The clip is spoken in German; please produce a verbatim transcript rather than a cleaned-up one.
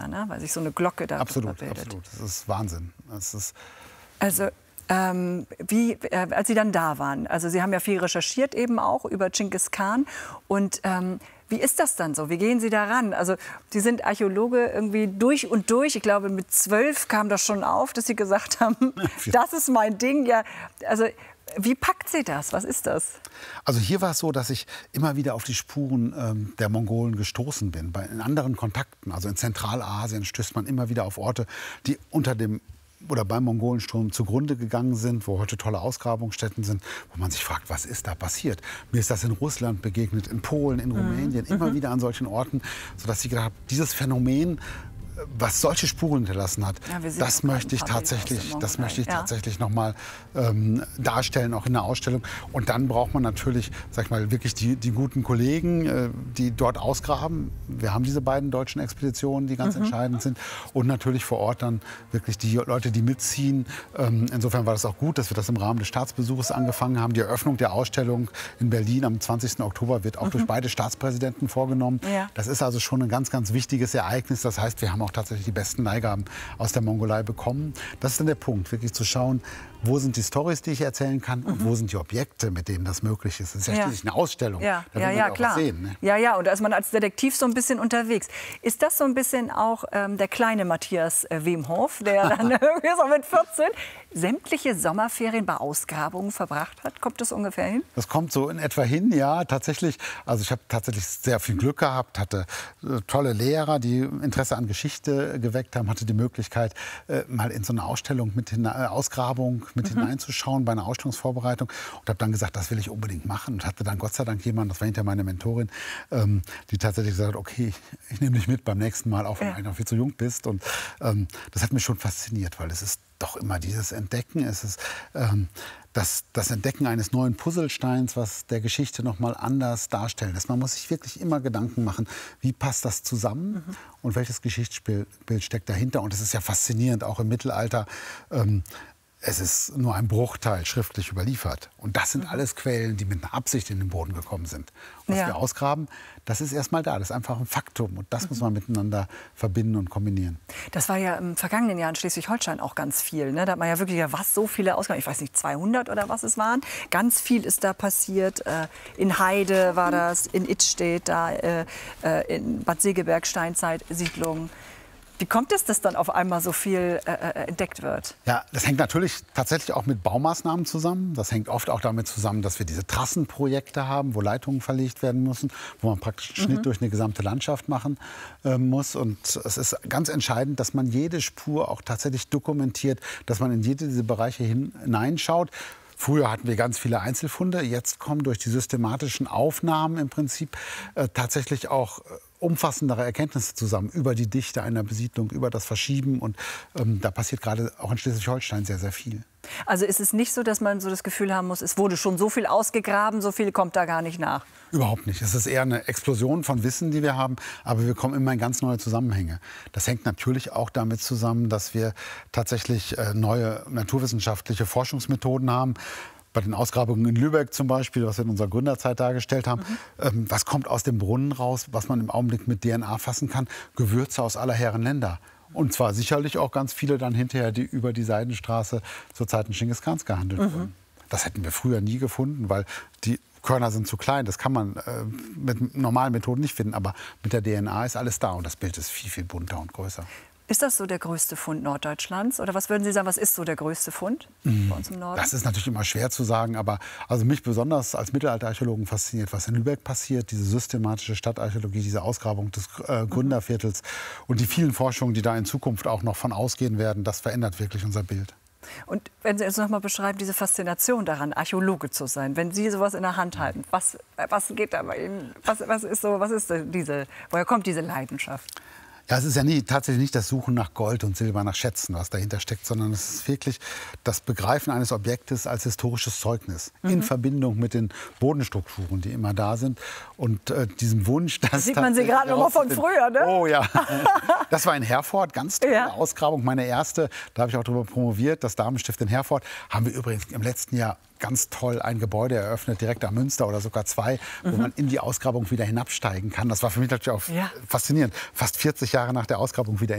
ne? Weil sich so eine Glocke da Absolut, bildet. absolut. Das ist Wahnsinn. Das ist also ähm, wie, äh, als Sie dann da waren, also Sie haben ja viel recherchiert eben auch über Dschingis Khan und ähm, wie ist das dann so? Wie gehen Sie daran? Also Sie sind Archäologe irgendwie durch und durch. Ich glaube, mit zwölf kam das schon auf, dass Sie gesagt haben, das ist mein Ding. Ja, also wie packt Sie das? Was ist das? Also hier war es so, dass ich immer wieder auf die Spuren ähm, der Mongolen gestoßen bin. Bei, in anderen Kontakten, also in Zentralasien, stößt man immer wieder auf Orte, die unter dem oder beim Mongolensturm zugrunde gegangen sind, wo heute tolle Ausgrabungsstätten sind, wo man sich fragt, was ist da passiert? Mir ist das in Russland begegnet, in Polen, in Rumänien, mhm. immer wieder an solchen Orten, sodass ich gedacht habe, dieses Phänomen, was solche Spuren hinterlassen hat, ja, das möchte ich tatsächlich, das möchte ich ja. tatsächlich noch mal ähm, darstellen, auch in der Ausstellung. Und dann braucht man natürlich, sag ich mal, wirklich die, die guten Kollegen, äh, die dort ausgraben. Wir haben diese beiden deutschen Expeditionen, die ganz mhm. entscheidend sind. Und natürlich vor Ort dann wirklich die Leute, die mitziehen. Ähm, insofern war das auch gut, dass wir das im Rahmen des Staatsbesuches angefangen haben. Die Eröffnung der Ausstellung in Berlin am zwanzigsten Oktober wird auch mhm. durch beide Staatspräsidenten vorgenommen. Ja. Das ist also schon ein ganz, ganz wichtiges Ereignis. Das heißt, wir haben auch tatsächlich die besten Leihgaben aus der Mongolei bekommen. Das ist dann der Punkt, wirklich zu schauen, wo sind die Storys, die ich erzählen kann, und mhm. wo sind die Objekte, mit denen das möglich ist. Das ist ja, ja. schließlich eine Ausstellung. Ja, da ja, will man ja, auch klar. was sehen, ne? Ja, ja, und da ist man als Detektiv so ein bisschen unterwegs. Ist das so ein bisschen auch ähm, der kleine Matthias äh, Wemhoff, der dann irgendwie so mit vierzehn sämtliche Sommerferien bei Ausgrabungen verbracht hat? Kommt das ungefähr hin? Das kommt so in etwa hin, ja, tatsächlich. Also ich habe tatsächlich sehr viel Glück gehabt, hatte äh, tolle Lehrer, die Interesse an Geschichte geweckt haben, hatte die Möglichkeit, äh, mal in so eine Ausstellung mit hin, äh, Ausgrabung mit mhm. hineinzuschauen bei einer Ausstellungsvorbereitung, und habe dann gesagt, das will ich unbedingt machen, und hatte dann Gott sei Dank jemanden, das war hinterher meine Mentorin, ähm, die tatsächlich gesagt hat, okay, ich, ich nehme dich mit beim nächsten Mal, auch wenn ja. du noch viel zu jung bist. Und ähm, das hat mich schon fasziniert, weil es ist doch immer dieses Entdecken, es ist ähm, das, das Entdecken eines neuen Puzzlesteins, was der Geschichte noch mal anders darstellen lässt. Man muss sich wirklich immer Gedanken machen, wie passt das zusammen mhm. und welches Geschichtsbild steckt dahinter. Und es ist ja faszinierend, auch im Mittelalter. Ähm, Es ist nur ein Bruchteil schriftlich überliefert. Und das sind alles Quellen, die mit einer Absicht in den Boden gekommen sind. Und was ja. wir ausgraben, das ist erst mal da. Das ist einfach ein Faktum. Und das mhm. muss man miteinander verbinden und kombinieren. Das war ja im vergangenen Jahr in Schleswig-Holstein auch ganz viel, ne? Da hat man ja wirklich, ja, was, so viele Ausgaben, ich weiß nicht, zweihundert oder was es waren. Ganz viel ist da passiert. In Heide war das, in Idstedt, da, in Bad Segeberg, Steinzeit-Siedlung. Wie kommt es, dass dann auf einmal so viel äh, entdeckt wird? Ja, das hängt natürlich tatsächlich auch mit Baumaßnahmen zusammen. Das hängt oft auch damit zusammen, dass wir diese Trassenprojekte haben, wo Leitungen verlegt werden müssen, wo man praktisch einen mhm. Schnitt durch eine gesamte Landschaft machen äh, muss. Und es ist ganz entscheidend, dass man jede Spur auch tatsächlich dokumentiert, dass man in jede dieser Bereiche hineinschaut. Früher hatten wir ganz viele Einzelfunde. Jetzt kommen durch die systematischen Aufnahmen im Prinzip äh, tatsächlich auch äh, umfassendere Erkenntnisse zusammen über die Dichte einer Besiedlung, über das Verschieben. Und ähm, da passiert gerade auch in Schleswig-Holstein sehr, sehr viel. Also ist es nicht so, dass man so das Gefühl haben muss, es wurde schon so viel ausgegraben, so viel kommt da gar nicht nach? Überhaupt nicht. Es ist eher eine Explosion von Wissen, die wir haben. Aber wir kommen immer in ganz neue Zusammenhänge. Das hängt natürlich auch damit zusammen, dass wir tatsächlich äh, neue naturwissenschaftliche Forschungsmethoden haben. Bei den Ausgrabungen in Lübeck zum Beispiel, was wir in unserer Gründerzeit dargestellt haben, mhm. ähm, was kommt aus dem Brunnen raus, was man im Augenblick mit D N A fassen kann? Gewürze aus aller Herren Länder. Und zwar sicherlich auch ganz viele dann hinterher, die über die Seidenstraße zur Zeiten Dschingis Khans gehandelt mhm. wurden. Das hätten wir früher nie gefunden, weil die Körner sind zu klein. Das kann man äh, mit normalen Methoden nicht finden. Aber mit der D N A ist alles da und das Bild ist viel, viel bunter und größer. Ist das so der größte Fund Norddeutschlands? Oder was würden Sie sagen, was ist so der größte Fund bei uns im Norden? Das ist natürlich immer schwer zu sagen, aber also mich besonders als Mittelalterarchäologen fasziniert, was in Lübeck passiert, diese systematische Stadtarchäologie, diese Ausgrabung des äh, Gründerviertels mhm. und die vielen Forschungen, die da in Zukunft auch noch von ausgehen werden, das verändert wirklich unser Bild. Und wenn Sie uns noch mal beschreiben, diese Faszination daran, Archäologe zu sein, wenn Sie sowas in der Hand halten, was, was geht da bei Ihnen? Was, was ist so, was ist diese, woher kommt diese Leidenschaft? Ja, es ist ja nie, tatsächlich nicht das Suchen nach Gold und Silber, nach Schätzen, was dahinter steckt, sondern es ist wirklich das Begreifen eines Objektes als historisches Zeugnis mhm. in Verbindung mit den Bodenstrukturen, die immer da sind. Und äh, diesem Wunsch, dass... Das sieht man sie gerade noch mal von früher, ne? Oh ja. Das war in Herford, ganz tolle ja. Ausgrabung, meine erste. Da habe ich auch darüber promoviert, das Damenstift in Herford. Haben wir übrigens im letzten Jahr ganz toll ein Gebäude eröffnet, direkt am Münster oder sogar zwei, wo mhm. man in die Ausgrabung wieder hinabsteigen kann. Das war für mich natürlich auch ja. faszinierend. Fast vierzig Jahre nach der Ausgrabung wieder